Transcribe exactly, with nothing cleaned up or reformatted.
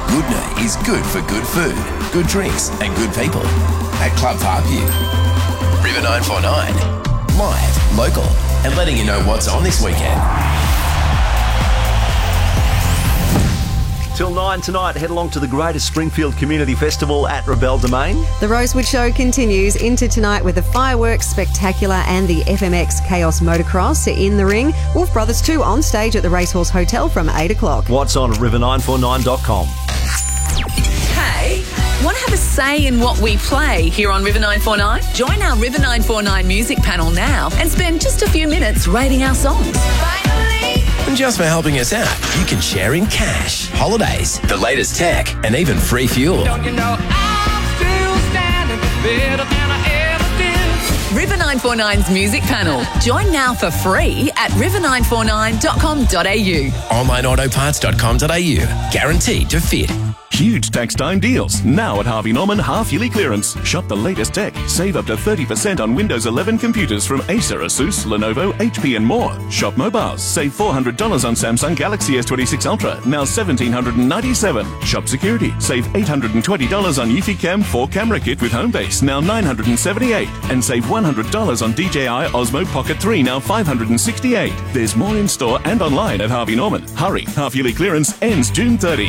Goodna is good for good food, good drinks and good people at Club Parkview. River nine four nine. Live, local and letting you know what's on this weekend. Till nine tonight, head along to the Greater Springfield Community Festival at Rebel Domain. The Rosewood Show continues into tonight with the Fireworks Spectacular and the F M X Chaos Motocross in the ring. Wolf Brothers two on stage at the Racehorse Hotel from eight o'clock. What's on at river nine four nine dot com. Hey, want to have a say in what we play here on River nine four nine? Join our River nine four nine music panel now and spend just a few minutes rating our songs. And just for helping us out, you can share in cash, holidays, the latest tech, and even free fuel. Don't you know I'm still standing better than I ever did? River nine four nine's music panel. Join now for free at river nine four nine dot com dot a u. online auto parts dot com dot a u. Guaranteed to fit. Huge tax time deals now at Harvey Norman half-yearly clearance. Shop the latest tech. Save up to thirty percent on Windows eleven computers from Acer, Asus, Lenovo, H P and more. Shop mobiles. Save four hundred dollars on Samsung Galaxy S twenty-six Ultra, now one thousand seven hundred ninety-seven dollars. Shop security. Save eight hundred twenty dollars on Eufy Cam four camera kit with Homebase, now nine hundred seventy-eight dollars. And save one hundred dollars on D J I Osmo Pocket three, now five hundred sixty-eight dollars. There's more in store and online at Harvey Norman. Hurry, half-yearly clearance ends June thirtieth.